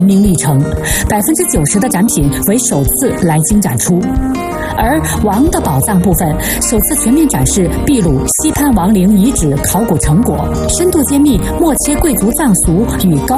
命历程，90%的展品为首次来京展出。而王的宝藏部分首次全面展示秘鲁西潘王陵遗址考古成果，深度揭秘末期贵族葬俗与高